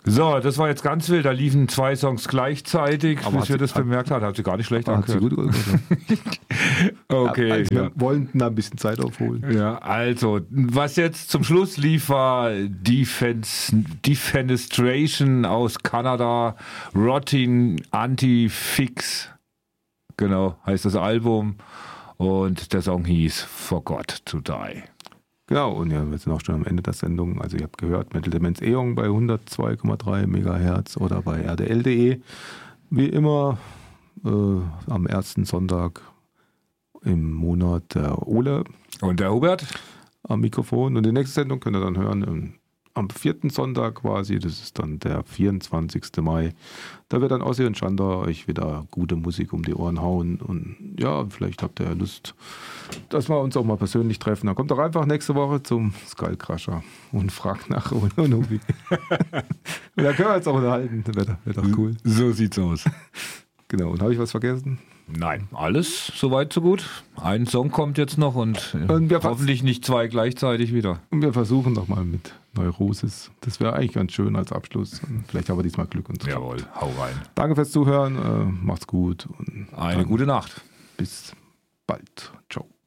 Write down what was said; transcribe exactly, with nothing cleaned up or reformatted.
So, das war jetzt ganz wild. Da liefen zwei Songs gleichzeitig, Aber bis wir das hat, bemerkt haben. Hat sie gar nicht schlecht hat sie angehört. gut Okay. Ja, also ja. wir wollten da ein bisschen Zeit aufholen. Ja, also, was jetzt zum Schluss lief, war Defense, Defenestration aus Kanada, Rotting Anti-Fix. Genau, heißt das Album. Und der Song hieß Forgot to Die. Genau, und ja, wir sind auch schon am Ende der Sendung. Also ihr habt gehört, Metal Demenz Eon bei hundertzwei Komma drei Megahertz oder bei R D L punkt de. Wie immer äh, am ersten Sonntag im Monat der Ole. Und der Hubert? Am Mikrofon. Und die nächste Sendung könnt ihr dann hören im, am vierten Sonntag quasi. Das ist dann der vierundzwanzigsten Mai. Da wird dann Ossi und Chanda euch wieder gute Musik um die Ohren hauen. Und ja, vielleicht habt ihr ja Lust, dass wir uns auch mal persönlich treffen. Dann kommt doch einfach nächste Woche zum Skullcrusher und fragt nach Onobi. Und dann können wir uns auch unterhalten. Das wäre wär doch cool. So sieht's aus. Genau. Und habe ich was vergessen? Nein, alles soweit so gut. Ein Song kommt jetzt noch und, und wir hoffentlich nicht zwei gleichzeitig wieder. Und wir versuchen doch mal mit Neurosis. Das wäre eigentlich ganz schön als Abschluss. Und vielleicht haben wir diesmal Glück und Jawohl, hau rein. Danke fürs Zuhören. Äh, macht's gut. Und eine gute Nacht. Bis bald. Ciao.